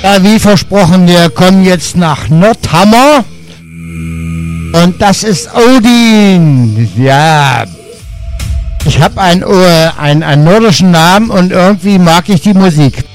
Ja, wie versprochen, wir kommen jetzt nach Nordhammer. Und das ist Odin. Ja, ich habe einen nordischen Namen und irgendwie mag ich die Musik.